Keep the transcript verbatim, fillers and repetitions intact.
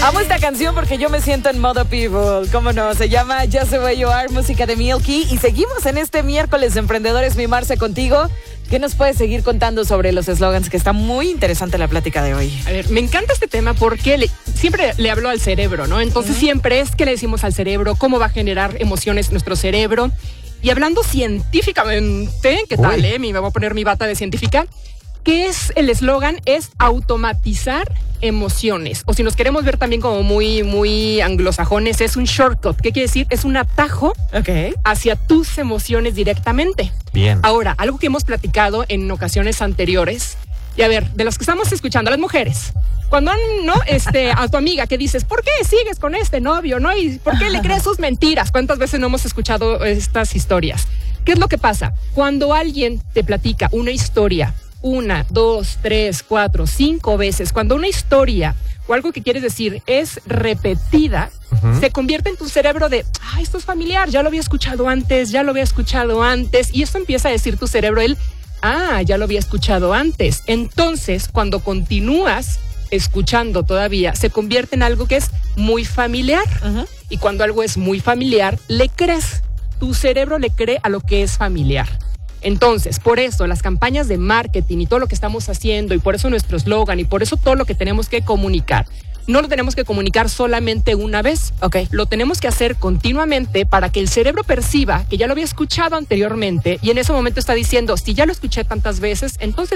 Amo esta canción porque yo me siento en modo people. ¿Cómo no? Se llama Just the Way You Are, música de Milky. Y seguimos en este miércoles de Emprendedores Mimarse contigo. ¿Qué nos puedes seguir contando sobre los eslogans? Que está muy interesante la plática de hoy. A ver, me encanta este tema porque le, siempre le hablo al cerebro, ¿no? Entonces uh-huh. siempre es que le decimos al cerebro, cómo va a generar emociones nuestro cerebro. Y hablando científicamente, ¿qué tal, eh? Me voy a poner mi bata de científica. ¿Qué es el eslogan? Es automatizar emociones. O si nos queremos ver también como muy, muy anglosajones, es un shortcut. ¿Qué quiere decir? Es un atajo okay. hacia tus emociones directamente. Bien. Ahora, algo que hemos platicado en ocasiones anteriores, y a ver, de los que estamos escuchando, las mujeres, cuando no, este, a tu amiga que dices, ¿por qué sigues con este novio? ¿No? ¿Y por qué le crees sus mentiras? ¿Cuántas veces no hemos escuchado estas historias? ¿Qué es lo que pasa? Cuando alguien te platica una historia, una, dos, tres, cuatro, cinco veces, cuando una historia o algo que quieres decir es repetida, uh-huh. se convierte en tu cerebro de, ah, esto es familiar, ya lo había escuchado antes, ya lo había escuchado antes, y esto empieza a decir tu cerebro, el, ah, ya lo había escuchado antes. Entonces, cuando continúas escuchando todavía, se convierte en algo que es muy familiar, uh-huh. y cuando algo es muy familiar, le crees, tu cerebro le cree a lo que es familiar. Entonces, por eso las campañas de marketing y todo lo que estamos haciendo, y por eso nuestro eslogan, y por eso todo lo que tenemos que comunicar, no lo tenemos que comunicar solamente una vez. Okay. Lo tenemos que hacer continuamente para que el cerebro perciba que ya lo había escuchado anteriormente, y en ese momento está diciendo, si ya lo escuché tantas veces, entonces